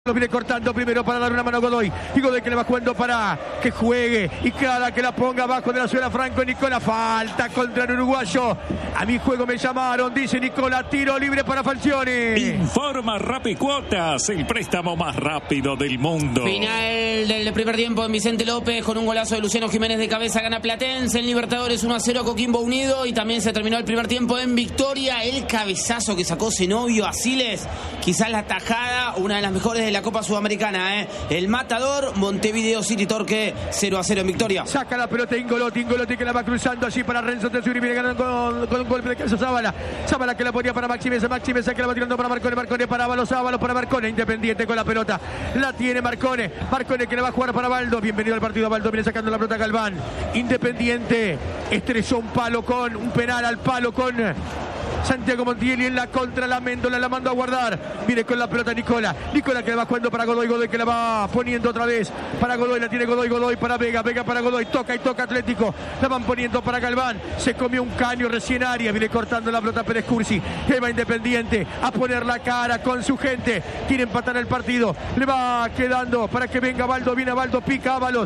Lo viene cortando primero para dar una mano a Godoy. Y Godoy que le va jugando para que juegue. Y cada que la ponga abajo de la suela Franco Nicola. Falta contra el uruguayo. A mi juego me llamaron, dice Nicola. Tiro libre para Falcioni. Informa Rapicuotas, el préstamo más rápido del mundo. Final del primer tiempo en Vicente López con un golazo de Luciano Jiménez de cabeza. Gana Platense en Libertadores 1-0 Coquimbo Unido. Y también se terminó el primer tiempo en victoria. El cabezazo que sacó Zenobio a Siles. Quizás la tajada, una de las mejores de la Copa Sudamericana, El matador, Montevideo City Torque 0-0 en victoria. Saca la pelota Ingolotti que la va cruzando allí para Renzo Tesuri. Viene ganando con un golpe de cabeza Zabala que la ponía para Maxi Mesa que la va tirando para Marcone para Ábalos para Marcone. Independiente con la pelota. La tiene Marcone que la va a jugar para Baldo. Bienvenido al partido Baldo. Viene sacando la pelota Galván. Independiente estrelló un penal al palo con Santiago Montiel y en la contra la Méndola la manda a guardar. Viene con la pelota Nicola que la va jugando para Godoy que la va poniendo otra vez para Godoy, la tiene Godoy para Vega para Godoy, toca Atlético, la van poniendo para Galván, se comió un caño recién área, viene cortando la pelota Pérez Cursi, que va Independiente a poner la cara con su gente, quiere empatar el partido, le va quedando para que venga Baldo, viene Baldo, pica Ábalos,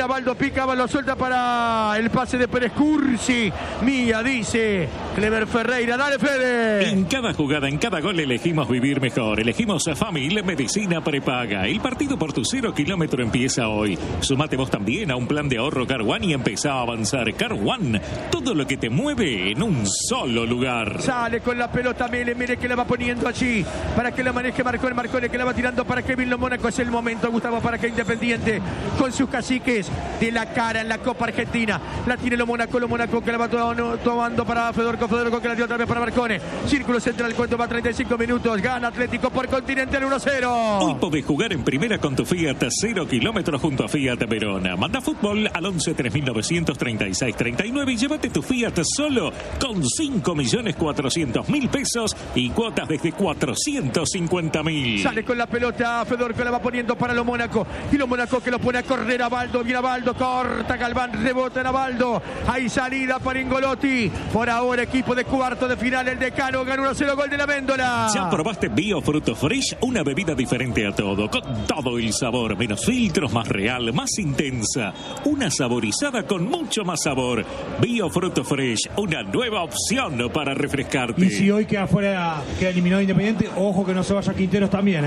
suelta para el pase de Pérez Cursi, mía dice Clever Ferreira, dale Fede. En cada jugada, en cada gol elegimos vivir mejor. Elegimos a Famil Medicina Prepaga. El partido por tu 0 kilómetro empieza hoy. Sumate vos también a un plan de ahorro Car One y empezá a avanzar. Car One, todo lo que te mueve en un solo lugar. Sale con la pelota mire que la va poniendo allí para que la maneje Marcone que la va tirando para Kevin Lo Mónaco. Es el momento, Gustavo, para que Independiente con sus caciques de la cara en la Copa Argentina. La tiene Lo Mónaco que la va tomando para Fedorco que la dio otra vez para Marcone. Círculo central, cuento va 35 minutos. Gana Atlético por Continental 1-0. Hoy podés jugar en primera con tu Fiat 0 kilómetros junto a Fiat Verona. Manda fútbol al 11 3936 39 y llévate tu Fiat solo con 5.400.000 pesos y cuotas desde 450.000. Sale con la pelota Fedorco, la va poniendo para Lo Mónaco. Y Lo Mónaco que lo pone a correr a Baldo. Viene a Baldo, corta Galván, rebota en a Baldo. Hay salida para Ingolotti. Por ahora equipo de cuarto de final, el Decano ganó 1-0, gol de la Méndola. ¿Ya probaste Biofruto Fresh? Una bebida diferente a todo, con todo el sabor, menos filtros, más real, más intensa. Una saborizada con mucho más sabor. Biofruto Fresh, una nueva opción para refrescarte. Y si hoy queda eliminado Independiente, ojo que no se vaya Quinteros también,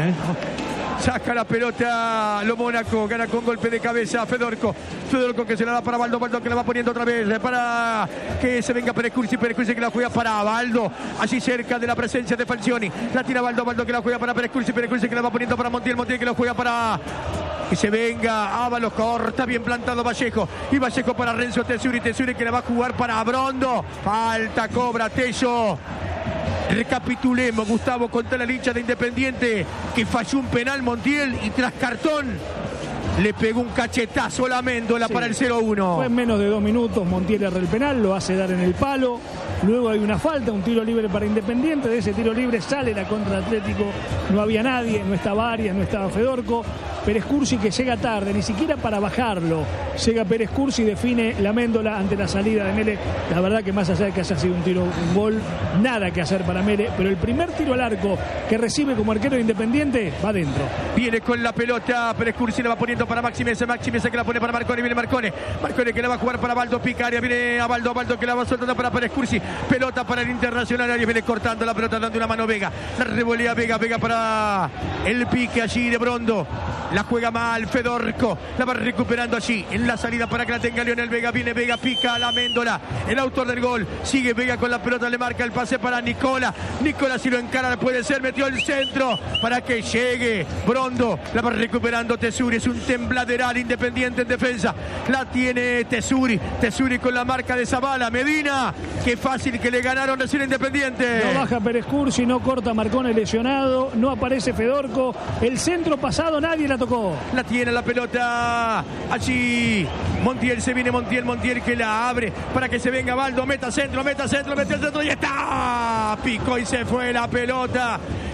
Saca la pelota Lo Mónaco, gana con golpe de cabeza Fedorco que se la da para Baldo que la va poniendo otra vez para que se venga Pérez Cursi que la juega para Baldo, allí cerca de la presencia de Falcioni, la tira Baldo que la juega para Pérez Cursi que la va poniendo para Montiel que la juega para que se venga Ábalos, corta bien plantado Vallejo y Vallejo para Renzo Tesuri que la va a jugar para Brondo, falta cobra Tello. Recapitulemos, Gustavo, contra la hincha de Independiente que falló un penal Montiel y tras cartón le pegó un cachetazo a la Méndola para el 0-1. Fue en menos de 2 minutos, Montiel erra el penal, lo hace dar en el palo. Luego hay una falta, un tiro libre para Independiente. De ese tiro libre sale la contra Atlético. No había nadie, no estaba Arias, no estaba Fedorco. Pérez Cursi que llega tarde, ni siquiera para bajarlo. Llega Pérez Cursi y define la Méndola ante la salida de Mele. La verdad que más allá de que haya sido un gol, nada que hacer para Mele. Pero el primer tiro al arco que recibe como arquero de Independiente va adentro. Viene con la pelota, Pérez Cursi la va poniendo para Maxi Mesa que la pone para Marcone, viene Marcone que la va a jugar para Baldo, pica área, viene a Baldo que la va soltando para Pérez Cursi, pelota para el Internacional, área viene cortando la pelota, dando una mano Vega, la revolea Vega para el pique allí de Brondo, la juega mal Fedorco, la va recuperando allí en la salida para que la tenga Lionel Vega, viene Vega, pica a la Méndola, el autor del gol, sigue Vega con la pelota, le marca el pase para Nicola si lo encara puede ser, metió el centro para que llegue Brondo, la va recuperando Tesuri, es un tembladeral Independiente en defensa, la tiene Tesuri con la marca de Zabala, Medina, qué fácil que le ganaron recién Independiente. No baja Pérez Cursi, no corta Marcone lesionado, no aparece Fedorco, el centro pasado nadie la tocó. La tiene la pelota allí Montiel, se viene Montiel que la abre para que se venga Baldo, mete el centro y está, picó y se fue la pelota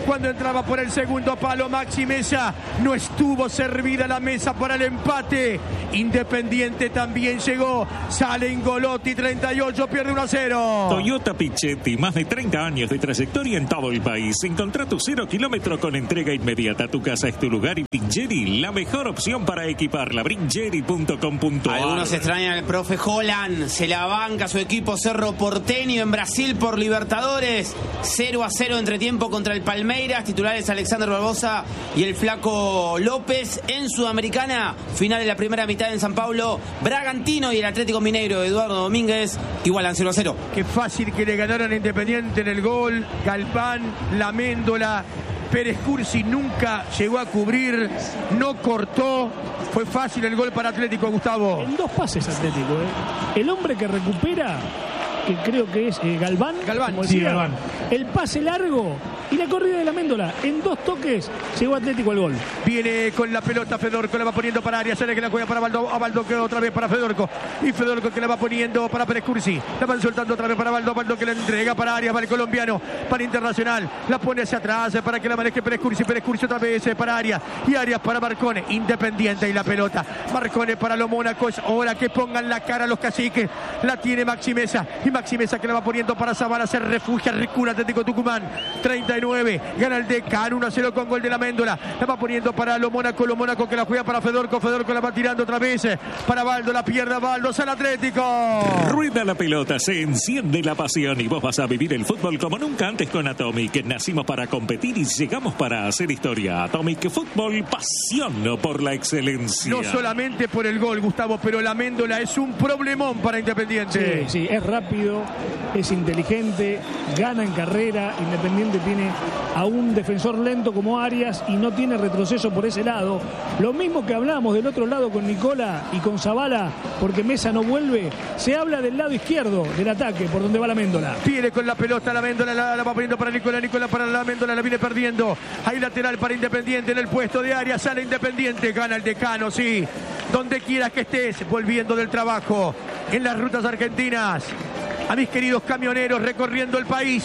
Cuando entraba por el segundo palo Maxi Mesa, no estuvo servida la mesa para el empate. Independiente también llegó. Sale Ingolotti, 38, pierde 1-0. Toyota Pichetti, más de 30 años de trayectoria en todo el país. Encontrá tu 0 kilómetro con entrega inmediata. Tu casa es tu lugar y Bringieri, la mejor opción para equiparla. Bringieri.com.ar. Algunos extrañan al profe Holland. Se la banca su equipo Cerro Porteño en Brasil por Libertadores. 0-0 entretiempo contra el Palmeiras. Titulares Alexander Barbosa y el Flaco López. En Sudamericana, final de la primera mitad en San Pablo, Bragantino y el Atlético Mineiro Eduardo Domínguez igualan 0-0. Qué fácil que le ganaron a Independiente en el gol. Galván, La Méndola, Pérez Cursi nunca llegó a cubrir, no cortó. Fue fácil el gol para Atlético, Gustavo. En 2 pases Atlético, El hombre que recupera, que creo que es Galván. Como decía, sí, Galván. El pase largo y la corrida de La Méndola. En 2 toques llegó Atlético al gol. Viene con la pelota Fedorco, la va poniendo para Arias, sale que la juega para Baldo, a Baldo que otra vez para Fedorco, y Fedorco que la va poniendo para Pérez Cursi, la van soltando otra vez para Baldo, Baldo que la entrega para Arias, para el colombiano, para Internacional, la pone hacia atrás para que la maneje Pérez Cursi otra vez para Arias, y Arias para Marcone, Independiente y la pelota, Marcone para los Mónacos, ahora que pongan la cara a los caciques, la tiene Maxi Mesa, y Maxi Mesa que la va poniendo para Zavala, se refugia, recura Atlético Tucumán, 39, gana el Decano, 1-0 con gol de La Méndola, la va poniendo para los Mónaco que la juega para Fedorco, Fedorco la va tirando otra vez para Baldo, la pierde Baldo, sale Atlético. Rueda la pelota, se enciende la pasión y vos vas a vivir el fútbol como nunca antes con Atomic. Nacimos para competir y llegamos para hacer historia. Atomic Fútbol, pasión por la excelencia. No solamente por el gol, Gustavo, pero La Méndola es un problemón para Independiente. Sí, es rápido, es inteligente, gana en carrera. Independiente tiene a un defensor lento como Arias y no tiene retroceso por ese lado. Lo mismo que hablamos del otro lado con Nicola y con Zavala, porque Mesa no vuelve, se habla del lado izquierdo del ataque, por donde va La Méndola. Viene con la pelota La Méndola, la va poniendo para Nicola para La Méndola, la viene perdiendo. Hay lateral para Independiente en el puesto de Arias, sale Independiente, gana el Decano, sí. Donde quieras que estés, volviendo del trabajo, en las rutas argentinas. A mis queridos camioneros recorriendo el país.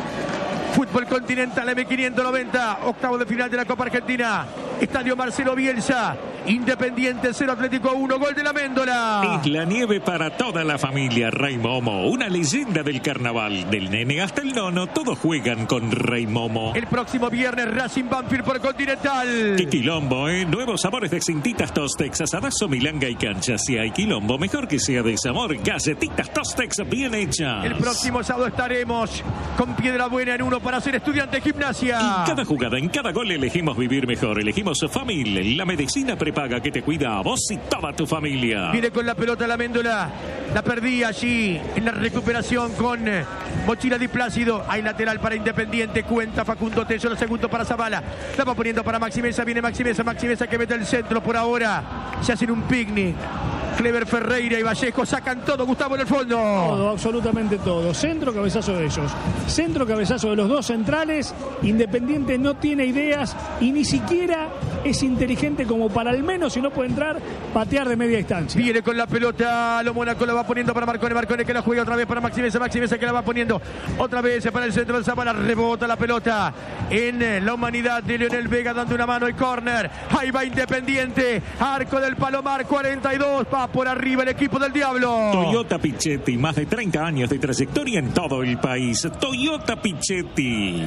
Fútbol Continental M590, octavo de final de la Copa Argentina. Estadio Marcelo Bielsa. Independiente 0, Atlético 1, gol de La Méndola. Es la nieve para toda la familia. Rey Momo, una leyenda del carnaval. Del nene hasta el nono, todos juegan con Rey Momo. El próximo viernes Racing Banfield por Continental. ¡Qué quilombo, Nuevos sabores de Cintitas Tostex, asadazo, milanga y cancha. Si hay quilombo, mejor que sea de sabor. Galletitas Tostex bien hechas. El próximo sábado estaremos con Piedra Buena en 1 para ser estudiante de Gimnasia. En cada jugada, en cada gol elegimos vivir mejor. Elegimos Famil, la medicina prepaga que te cuida a vos y toda tu familia. Viene con la pelota La Méndola. La perdí allí en la recuperación con Mochila Di Plácido. Hay lateral para Independiente. Cuenta Facundo Tello, el segundo para Zavala. La va poniendo para Maxi Mesa. Viene Maxi Mesa que mete el centro por ahora. Se hacen un picnic. Clever Ferreira y Vallejo sacan todo, Gustavo, en el fondo. Todo, absolutamente todo. Centro, cabezazo de ellos. Centro, cabezazo de los dos centrales. Independiente no tiene ideas y ni siquiera es inteligente como para, al menos si no puede entrar, patear de media distancia. Viene con la pelota, lo Mónaco la va poniendo para Marcone que la juega otra vez para Maxi Mesa que la va poniendo otra vez para el centro de Zavala, rebota la pelota en la humanidad de Leonel Vega dando una mano y córner. Ahí va Independiente, arco del Palomar, 42, va por arriba el equipo del Diablo. Toyota Pichetti, más de 30 años de trayectoria en todo el país. Toyota Pichetti.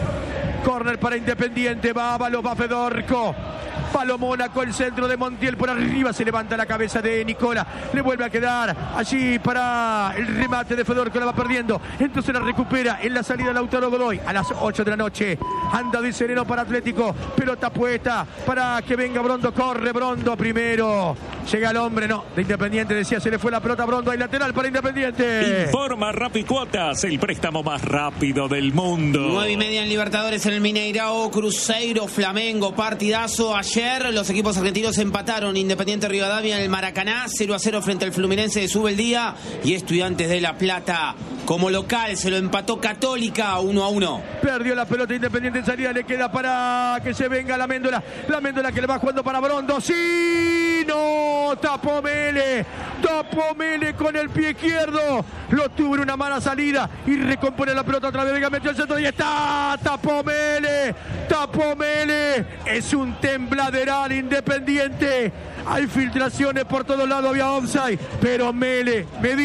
Córner para Independiente, va Ábalos, va Fedorco. Palo Mónaco, el centro de Montiel por arriba, se levanta la cabeza de Nicola, le vuelve a quedar allí para el remate de Fedorco, la va perdiendo, entonces la recupera en la salida de Lautaro Godoy a las 8 de la noche, anda de sereno para Atlético, pelota puesta para que venga Brondo, corre Brondo primero, llega el hombre, no, de Independiente decía, se le fue la pelota a Brondo, hay lateral para Independiente. Informa Rapicuotas, el préstamo más rápido del mundo. 9:30 en Libertadores en el Mineirao, Cruzeiro, Flamengo, partidazo. Ayer los equipos argentinos empataron. Independiente Rivadavia en el Maracaná 0-0 frente al Fluminense de Subeldía, y Estudiantes de La Plata como local se lo empató Católica 1-1. Perdió la pelota Independiente en salida, le queda para que se venga La Méndola que le va jugando para Brondo, sí. y no, tapó Mele con el pie izquierdo, lo tuvo en una mala salida y recompone la pelota otra vez. Vega metió el centro y está, tapó Mele, es un tembladeral Independiente. Hay filtraciones por todos lados, había offside, pero Mele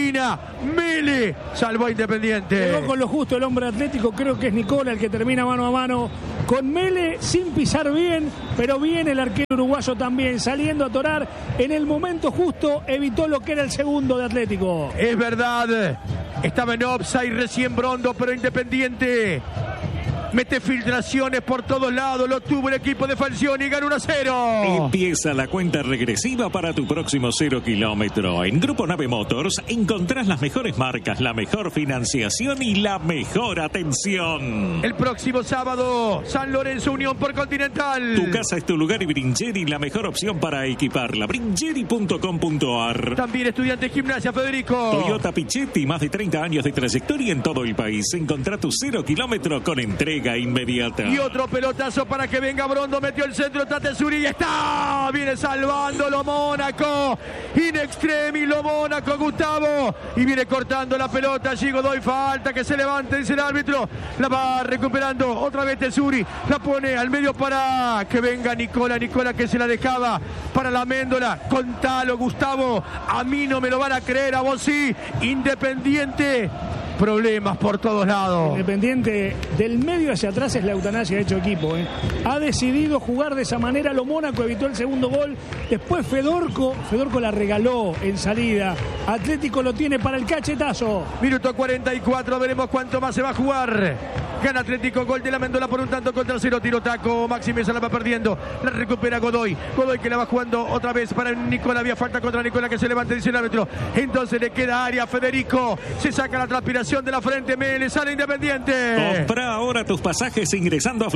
salvó a Independiente. Llegó con lo justo el hombre Atlético, creo que es Nicola el que termina mano a mano con Mele, sin pisar bien, pero bien el arquero uruguayo también, saliendo a torar en el momento justo, evitó lo que era el segundo de Atlético. Es verdad, estaba en offside recién Brondo, pero Independiente mete filtraciones por todos lados, lo tuvo el equipo de Falcioni y ganó 1-0. Empieza la cuenta regresiva para tu próximo 0 kilómetro. En Grupo Nave Motors encontrás las mejores marcas, la mejor financiación y la mejor atención. El próximo sábado, San Lorenzo Unión por Continental. Tu casa es tu lugar y Bringeri la mejor opción para equiparla. Bringeri.com.ar. También Estudiantes Gimnasia, Federico. Toyota Pichetti, más de 30 años de trayectoria en todo el país. Encontrá tu 0 kilómetro con entrega inmediata. Y otro pelotazo para que venga Brondo, metió el centro, Tatesuri y está, viene salvándolo Mónaco, in extremis lo Mónaco, Gustavo, y viene cortando la pelota, allí Godoy, falta, que se levante, dice el árbitro, la va recuperando, otra vez Tesuri, la pone al medio para que venga Nicola que se la dejaba para la Méndola, contalo Gustavo, a mí no me lo van a creer, a vos sí, Independiente, problemas por todos lados. Independiente del medio hacia atrás es la eutanasia hecho equipo. Ha decidido jugar de esa manera. Lo Mónaco evitó el segundo gol. Después Fedorco la regaló en salida. Atlético lo tiene para el cachetazo. Minuto 44, veremos cuánto más se va a jugar. Gana Atlético, gol de la Méndola por un tanto contra 0. Tiro taco, Maxi Mesa la va perdiendo. La recupera Godoy que la va jugando otra vez para Nicola. Había falta contra Nicola, que se levante, dice el árbitro. Entonces le queda área a Federico. Se saca la transpiración de la frente, Mele, sale Independiente. Compra ahora tus pasajes ingresando a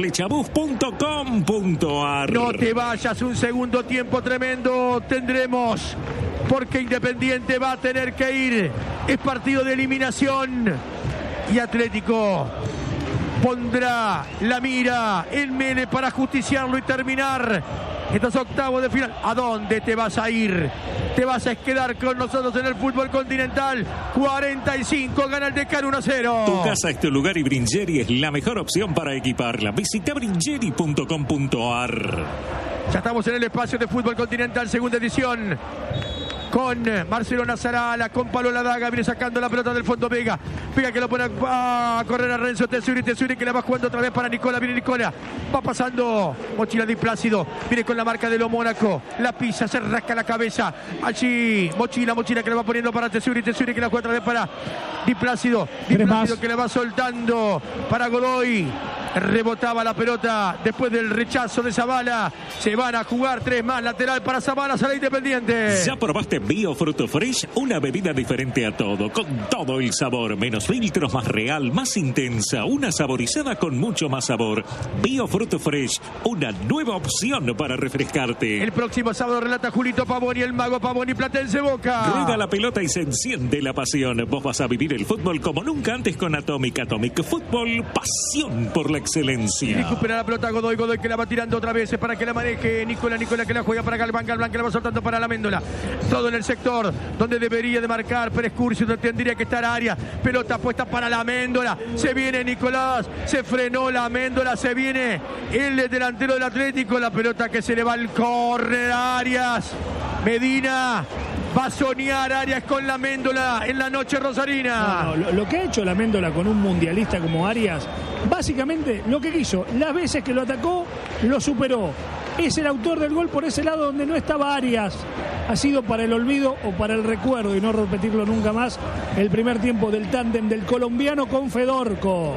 flechabus.com.ar. No te vayas, un segundo tiempo tremendo tendremos, porque Independiente va a tener que ir. Es partido de eliminación y Atlético pondrá la mira en Mele para justiciarlo y terminar estos octavos de final. ¿A dónde te vas a ir? Te vas a quedar con nosotros en el fútbol continental. 45, gana el Decano 1-0. Tu casa es tu lugar y Bringeri es la mejor opción para equiparla. Visita bringeri.com.ar. Ya estamos en el espacio de fútbol continental, segunda edición. Con Marcelo Nazarala, con Pablo Ladaga, viene sacando la pelota del fondo Vega que lo pone a correr a Renzo Tesuri que la va jugando otra vez para Nicola, viene Nicola, va pasando Mochila Di Plácido, viene con la marca de lo Mónaco, la pisa, se rasca la cabeza, allí Mochila que la va poniendo para Tesuri que la juega otra vez para Di Plácido que la va soltando para Godoy. Rebotaba la pelota después del rechazo de Zavala. Se van a jugar 3 más. Lateral para Zavala, sale Independiente. ¿Ya probaste Bio Fruto Fresh? Una bebida diferente a todo, con todo el sabor, menos filtros, más real, más intensa, una saborizada con mucho más sabor. Bio Fruto Fresh, una nueva opción para refrescarte. El próximo sábado relata Julito Pavoni, el mago Pavoni, Platense Boca. Rueda la pelota y se enciende la pasión. Vos vas a vivir el fútbol como nunca antes con Atomic Fútbol, pasión por la excelencia. Recupera la pelota Godoy que la va tirando otra vez para que la maneje Nicola que la juega para Galván que la va soltando para la Méndola. Todo en el sector donde debería de marcar Pérez Curcio, donde tendría que estar área. Pelota puesta para la Méndola. Se viene Nicolás, se frenó la Méndola, se viene el delantero del Atlético. La pelota que se le va al córner Arias. Medina va a soñar Arias con la Méndola en la noche rosarina. Lo que ha hecho la Méndola con un mundialista como Arias, básicamente lo que quiso, las veces que lo atacó, lo superó. Es el autor del gol por ese lado donde no estaba Arias. Ha sido para el olvido o para el recuerdo y no repetirlo nunca más el primer tiempo del tándem del colombiano con Fedorco.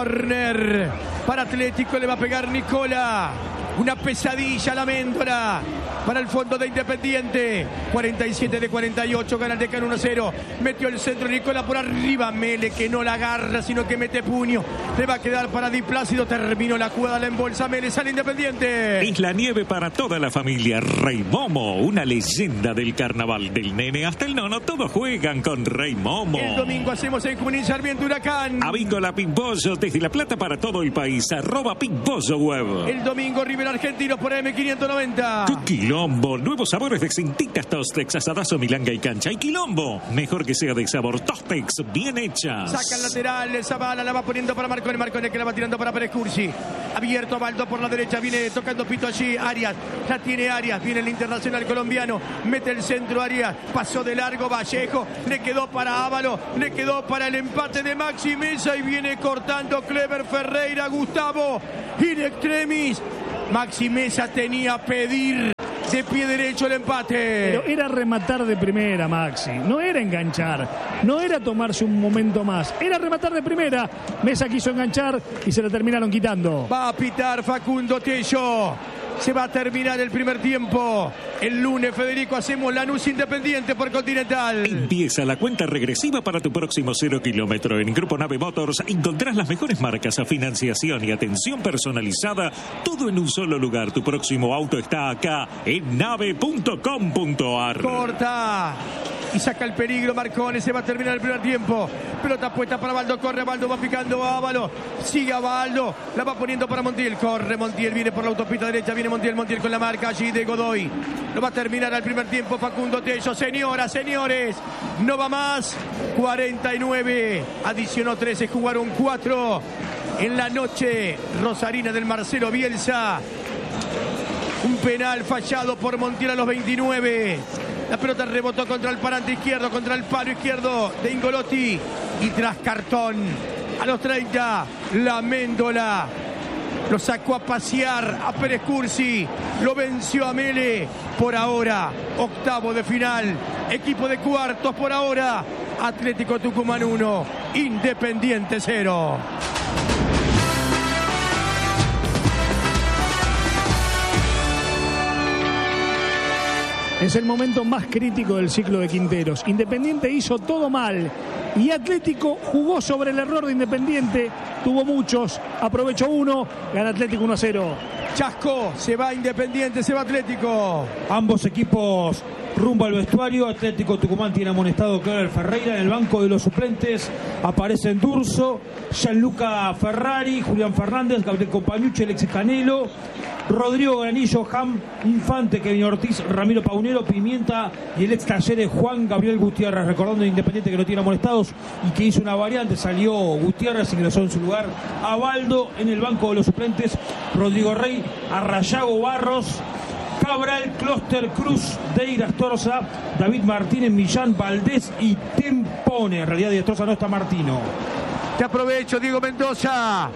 Corner para Atlético, le va a pegar Nicola. Una pesadilla la Méndola para el fondo de Independiente. 47 de 48, gana el Decano 1-0. Metió el centro Nicola por arriba. Mele que no la agarra, sino que mete puño. Le va a quedar para Di Plácido. Terminó la jugada, la embolsa Mele, sale Independiente. Isla Nieve para toda la familia. Rey Momo, una leyenda del carnaval. Del nene hasta el nono, todos juegan con Rey Momo. El domingo hacemos en Junín Sarmiento Huracán. Avícola Pimpollo, desde La Plata para todo el país. @Pimpollo Web. El domingo River vuelven argentinos por AM590. ¡Qué quilombo! Nuevos sabores de Cintitas, Tostex, Asadazo, Milanga y Cancha. ¡Y quilombo! Mejor que sea de sabor. Tostex, bien hechas. Saca el lateral, Zavala la va poniendo para Marcone. Marcone que la va tirando para Pérez Cursi. Abierto Baldo por la derecha, viene tocando pito allí. Arias, la tiene Arias. Viene el internacional colombiano. Mete el centro Arias. Pasó de largo Vallejo. Le quedó para Ávalo. Le quedó para el empate de Maxi Mesa. Y viene cortando Clever Ferreira. Gustavo. In extremis. Maxi Mesa tenía pedir de pie derecho el empate. Pero era rematar de primera, Maxi. No era enganchar. No era tomarse un momento más. Era rematar de primera. Mesa quiso enganchar y se la terminaron quitando. Va a pitar Facundo Tello. Se va a terminar el primer tiempo. El lunes, Federico, hacemos Lanús Independiente por Continental. Empieza la cuenta regresiva para tu próximo 0 kilómetro. En Grupo Nave Motors encontrás las mejores marcas a financiación y atención personalizada. Todo en un solo lugar. Tu próximo auto está acá en nave.com.ar. Corta. Y saca el peligro Marcone. Se va a terminar el primer tiempo. Pelota puesta para Baldo. Corre Baldo. Va picando a Ávalo. Sigue a Baldo. La va poniendo para Montiel. Corre Montiel. Viene por la autopista derecha. Viene Montiel. Montiel con la marca allí de Godoy. Lo va a terminar al primer tiempo Facundo Tello. Señoras, señores. No va más. 49. Adicionó 13. Jugaron 4 en la noche rosarina del Marcelo Bielsa. Un penal fallado por Montiel a los 29. La pelota rebotó contra el parante izquierdo, contra el palo izquierdo de Ingolotti. Y tras cartón, a los 30, la Méndola lo sacó a pasear a Pérez Cursi. Lo venció a Mele. Por ahora, octavo de final. Equipo de cuartos por ahora. Atlético Tucumán 1, Independiente 0. Es el momento más crítico del ciclo de Quinteros. Independiente hizo todo mal y Atlético jugó sobre el error de Independiente. Tuvo muchos, aprovechó uno, gana Atlético 1-0. Chasco, se va Independiente, se va Atlético. Ambos equipos rumbo al vestuario. Atlético Tucumán tiene amonestado Clever Ferreira. En el banco de los suplentes aparecen Durso, Gianluca Ferrari, Julián Fernández, Gabriel Compañucci, Alexis Canelo, Rodrigo Granillo, Ham Infante, Kevin Ortiz, Ramiro Paunero, Pimienta y el ex Talleres Juan Gabriel Gutiérrez. Recordando Independiente que no tiene amonestados y que hizo una variante, salió Gutiérrez, ingresó en su lugar a Baldo. En el banco de los suplentes, Rodrigo Rey, Arrayago Barros, Cabral, Closter, Cruz, Deir, Astorza, David Martínez, Millán, Valdés y Tempone. En realidad de Astorza no está Martino. Te aprovecho, Diego Mendoza.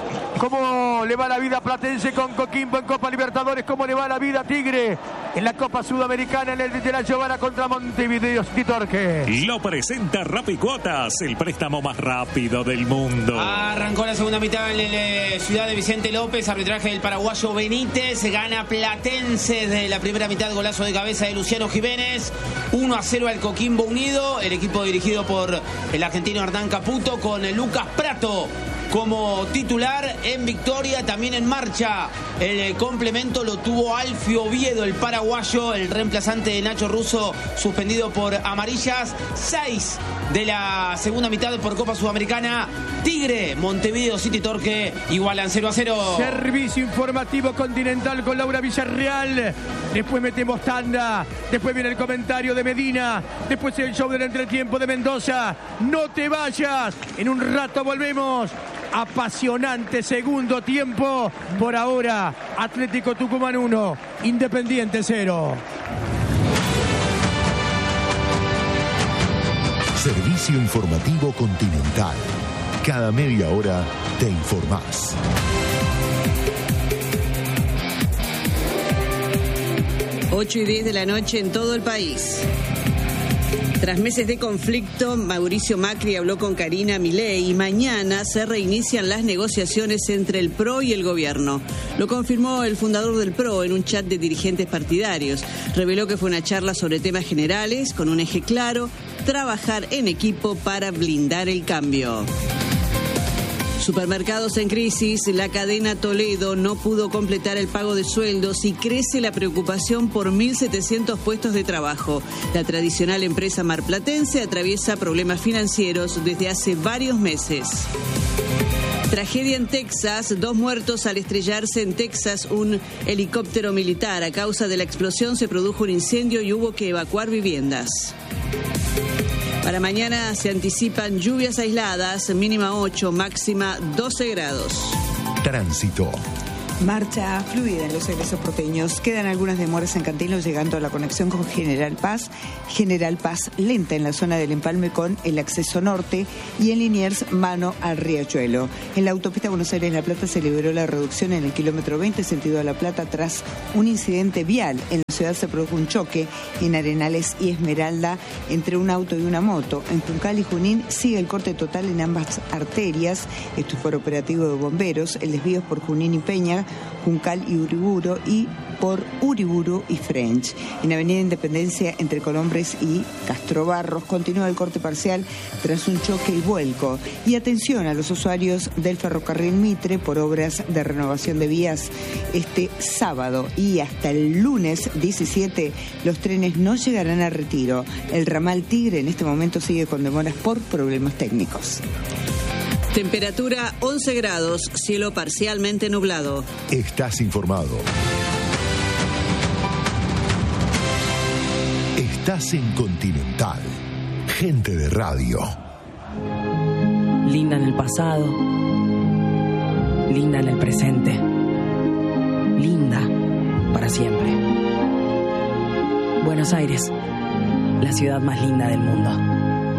¿Cómo le va la vida a Platense con Coquimbo en Copa Libertadores? ¿Cómo le va la vida a Tigre en la Copa Sudamericana en el de la Giovana contra Montevideo City Torque? Lo presenta Rapicuotas, el préstamo más rápido del mundo. Arrancó la segunda mitad en la ciudad de Vicente López, arbitraje del paraguayo Benítez, gana Platense de la primera mitad, golazo de cabeza de Luciano Jiménez, 1-0 al Coquimbo Unido, el equipo dirigido por el argentino Hernán Caputo con Lucas Prato como titular en victoria. También en marcha el complemento lo tuvo Alfio Oviedo, el paraguayo, el reemplazante de Nacho Russo, suspendido por amarillas. 6 de la segunda mitad por Copa Sudamericana. Tigre, Montevideo City Torque igualan 0-0. Servicio informativo Continental con Laura Villarreal. Después metemos tanda. Después viene el comentario de Medina. Después el show del entretiempo de Mendoza. No te vayas. En un rato volvemos. Apasionante segundo tiempo. Por ahora, Atlético Tucumán 1, Independiente 0. Servicio informativo Continental. Cada media hora te informás. Ocho y 10 de la noche en todo el país. Tras meses de conflicto, Mauricio Macri habló con Karina Milei y mañana se reinician las negociaciones entre el PRO y el gobierno. Lo confirmó el fundador del PRO en un chat de dirigentes partidarios. Reveló que fue una charla sobre temas generales con un eje claro: trabajar en equipo para blindar el cambio. Supermercados en crisis, la cadena Toledo no pudo completar el pago de sueldos y crece la preocupación por 1.700 puestos de trabajo. La tradicional empresa marplatense atraviesa problemas financieros desde hace varios meses. Tragedia en Texas, 2 muertos al estrellarse en Texas un helicóptero militar. A causa de la explosión se produjo un incendio y hubo que evacuar viviendas. Para mañana se anticipan lluvias aisladas, mínima 8, máxima 12 grados. Tránsito. Marcha fluida en los egresos porteños. Quedan algunas demoras en Cantilo llegando a la conexión con General Paz. General Paz lenta en la zona del empalme con el acceso norte y en Liniers mano al Riachuelo. En la autopista Buenos Aires-La Plata se liberó la reducción en el kilómetro 20 sentido a La Plata tras un incidente vial. En la ciudad se produjo un choque en Arenales y Esmeralda entre un auto y una moto. En Juncal y Junín sigue el corte total en ambas arterias. Esto es por operativo de bomberos. El desvío es por Junín y Peña, Juncal y Uriburu y por Uriburu y French. En Avenida Independencia entre Colombres y Castro Barros continúa el corte parcial tras un choque y vuelco. Y atención a los usuarios del ferrocarril Mitre por obras de renovación de vías este sábado y hasta el lunes 17 los trenes no llegarán a Retiro. El ramal Tigre en este momento sigue con demoras por problemas técnicos. Temperatura 11 grados, cielo parcialmente nublado. Estás informado. Estás en Continental. Gente de radio. Linda en el pasado. Linda en el presente. Linda para siempre. Buenos Aires, la ciudad más linda del mundo.